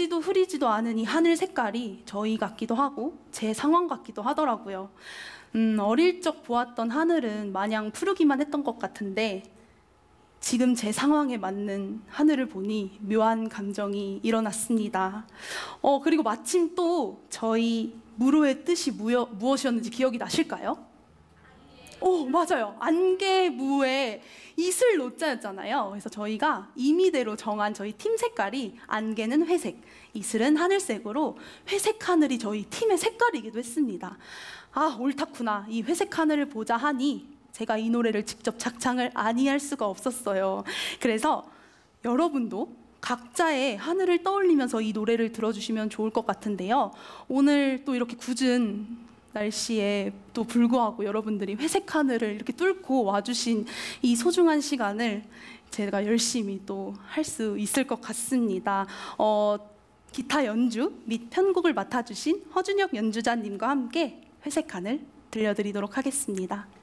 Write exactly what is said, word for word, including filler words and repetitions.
맑지도 흐리지도 않은 이 하늘 색깔이 저희 같기도 하고 제 상황 같기도 하더라고요. 음, 어릴 적 보았던 하늘은 마냥 푸르기만 했던 것 같은데 지금 제 상황에 맞는 하늘을 보니 묘한 감정이 일어났습니다. 어, 그리고 마침 또 저희 무로의 뜻이 무여, 무엇이었는지 기억이 나실까요? 오, 맞아요. 안개무의 이슬 노자였잖아요. 그래서 저희가 임의대로 정한 저희 팀 색깔이 안개는 회색, 이슬은 하늘색으로 회색 하늘이 저희 팀의 색깔이기도 했습니다. 아, 옳다구나. 이 회색 하늘을 보자 하니 제가 이 노래를 직접 작창을 아니할 수가 없었어요. 그래서 여러분도 각자의 하늘을 떠올리면서 이 노래를 들어주시면 좋을 것 같은데요. 오늘 또 이렇게 굳은 날씨에 또 불구하고 여러분들이 회색 하늘을 이렇게 뚫고 와주신 이 소중한 시간을 제가 열심히 또 할 수 있을 것 같습니다. 어, 기타 연주 및 편곡을 맡아주신 허준혁 연주자님과 함께 회색 하늘 들려드리도록 하겠습니다.